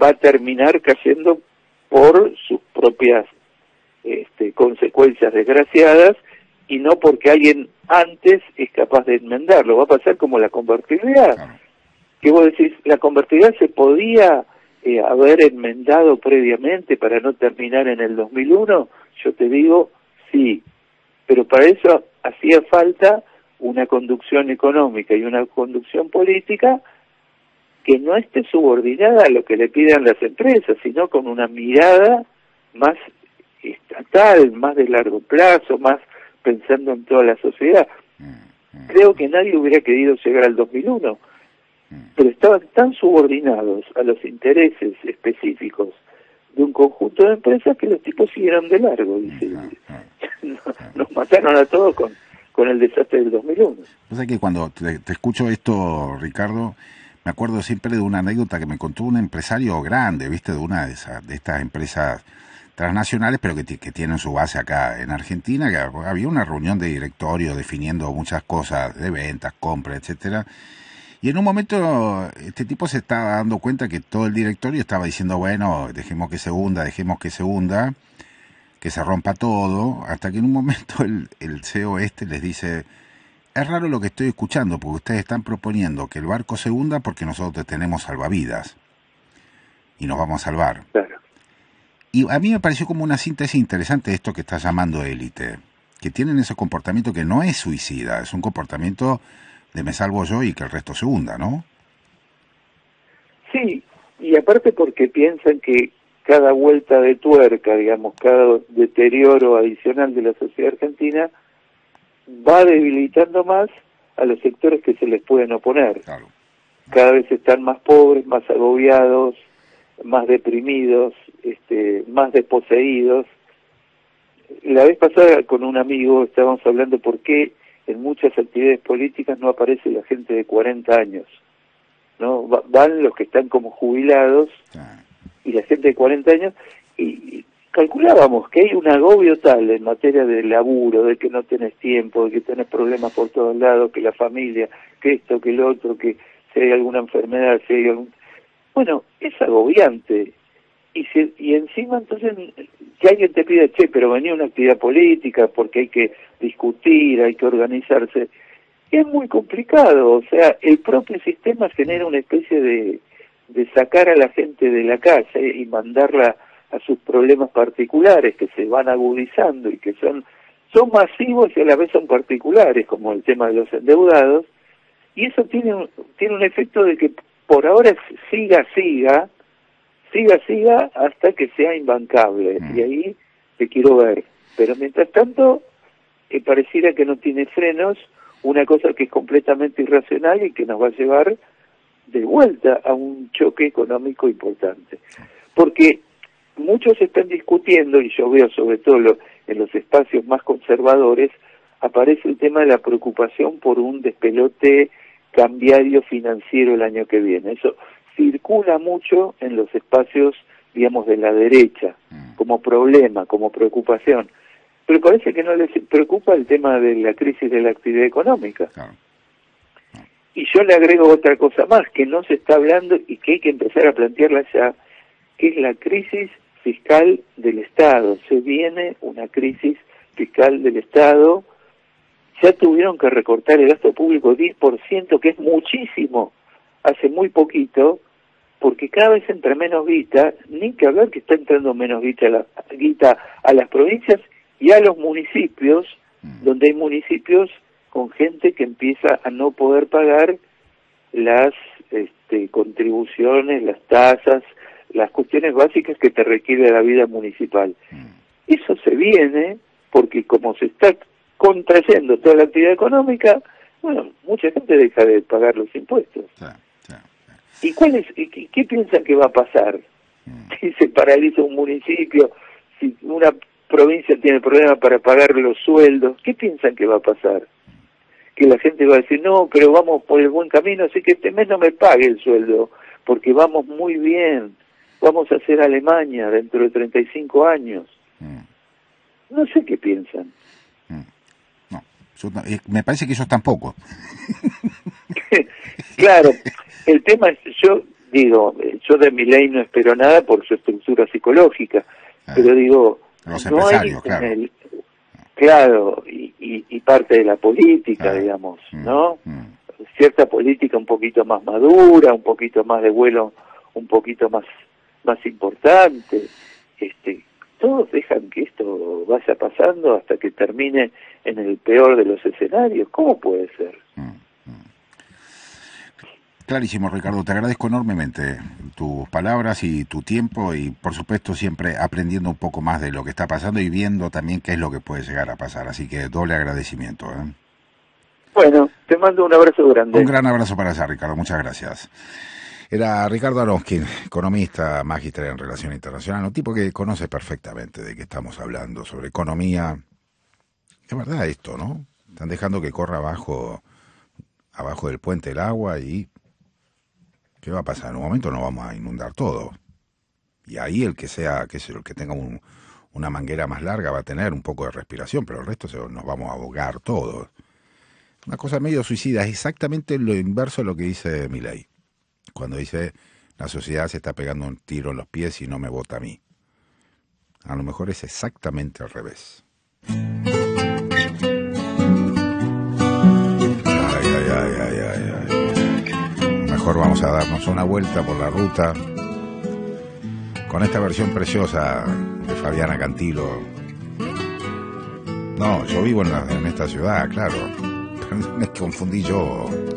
va a terminar cayendo por sus propias consecuencias desgraciadas y no porque alguien antes es capaz de enmendarlo. Va a pasar como la convertibilidad, Claro. que vos decís, la convertibilidad se podía haber enmendado previamente para no terminar en el 2001, yo te digo, sí, pero para eso hacía falta una conducción económica y una conducción política que no esté subordinada a lo que le pidan las empresas, sino con una mirada más estatal, más de largo plazo, más pensando en toda la sociedad. Creo que nadie hubiera querido llegar al 2001, pero estaban tan subordinados a los intereses específicos de un conjunto de empresas que los tipos siguieron de largo. Nos mataron a todos con el desastre del 2001. O sea que cuando te escucho esto, Ricardo, me acuerdo siempre de una anécdota que me contó un empresario grande, ¿viste? De una de estas empresas transnacionales, pero que tienen su base acá en Argentina, que había una reunión de directorio definiendo muchas cosas de ventas, compras, etcétera. Y en un momento este tipo se estaba dando cuenta que todo el directorio estaba diciendo, bueno, dejemos que se hunda, que se rompa todo, hasta que en un momento el CEO les dice, es raro lo que estoy escuchando, porque ustedes están proponiendo que el barco se hunda porque nosotros tenemos salvavidas y nos vamos a salvar. Claro. Y a mí me pareció como una síntesis interesante de esto que estás llamando élite, que tienen ese comportamiento que no es suicida, es un comportamiento de me salvo yo y que el resto se hunda, ¿no? Sí, y aparte porque piensan que cada vuelta de tuerca, digamos, cada deterioro adicional de la sociedad argentina va debilitando más a los sectores que se les pueden oponer. Claro. Cada vez están más pobres, más agobiados, más deprimidos, más desposeídos. La vez pasada con un amigo estábamos hablando por qué en muchas actividades políticas no aparece la gente de 40 años, ¿no? Van los que están como jubilados y la gente de 40 años, y calculábamos que hay un agobio tal en materia de laburo, de que no tenés tiempo, de que tenés problemas por todos lados, que la familia, que esto, que lo otro, que si hay alguna enfermedad, si hay algún... Bueno, es agobiante. Y encima entonces que alguien te pida, che, pero venía una actividad política porque hay que discutir, hay que organizarse, es muy complicado. O sea, el propio sistema genera una especie de sacar a la gente de la calle y mandarla a sus problemas particulares que se van agudizando y que son masivos y a la vez son particulares, como el tema de los endeudados, y eso tiene un efecto de que por ahora siga hasta que sea imbancable, y ahí te quiero ver. Pero mientras tanto, pareciera que no tiene frenos, una cosa que es completamente irracional y que nos va a llevar de vuelta a un choque económico importante. Porque muchos están discutiendo, y yo veo sobre todo en los espacios más conservadores, aparece el tema de la preocupación por un despelote cambiario financiero el año que viene. Eso circula mucho en los espacios, digamos, de la derecha, como problema, como preocupación. Pero parece que no les preocupa el tema de la crisis de la actividad económica. Claro. Y yo le agrego otra cosa más, que no se está hablando y que hay que empezar a plantearla ya, que es la crisis fiscal del Estado. Se viene una crisis fiscal del Estado. Ya tuvieron que recortar el gasto público 10%, que es muchísimo, hace muy poquito, porque cada vez entra menos guita, ni que hablar que está entrando menos guita a las provincias y a los municipios, donde hay municipios con gente que empieza a no poder pagar las contribuciones, las tasas, las cuestiones básicas que te requiere la vida municipal. Eso se viene porque como se está contrayendo toda la actividad económica, bueno, mucha gente deja de pagar los impuestos. ¿Y qué piensan que va a pasar? Si se paraliza un municipio, si una provincia tiene problemas para pagar los sueldos, ¿qué piensan que va a pasar? Que la gente va a decir, no, pero vamos por el buen camino, así que este mes no me pague el sueldo, porque vamos muy bien, vamos a ser Alemania dentro de 35 años. No sé qué piensan. No, me parece que ellos tampoco. Claro, el tema es, yo digo, yo de Milei no espero nada por su estructura psicológica, pero digo, los no hay empresarios, claro. Claro, y parte de la política, digamos, ¿no? Cierta política un poquito más madura, un poquito más de vuelo, un poquito más importante. Todos dejan que esto vaya pasando hasta que termine en el peor de los escenarios. ¿Cómo puede ser? Clarísimo, Ricardo, te agradezco enormemente tus palabras y tu tiempo y por supuesto siempre aprendiendo un poco más de lo que está pasando y viendo también qué es lo que puede llegar a pasar, así que doble agradecimiento. Bueno, te mando un abrazo grande. Un gran abrazo para allá, Ricardo, muchas gracias. Era Ricardo Aronski, economista, magíster en Relaciones Internacionales, un tipo que conoce perfectamente de qué estamos hablando, sobre economía. Es verdad esto, ¿no? Están dejando que corra abajo del puente el agua y ¿qué va a pasar? En un momento nos vamos a inundar todo. Y ahí el que sea, el que tenga una manguera más larga va a tener un poco de respiración, pero el resto nos vamos a ahogar todos. Una cosa medio suicida, es exactamente lo inverso de lo que dice Milei. Cuando dice, la sociedad se está pegando un tiro en los pies y no me vota a mí. A lo mejor es exactamente al revés. Mejor vamos a darnos una vuelta por la ruta con esta versión preciosa de Fabiana Cantilo. No, yo vivo en esta ciudad, claro. Me confundí yo.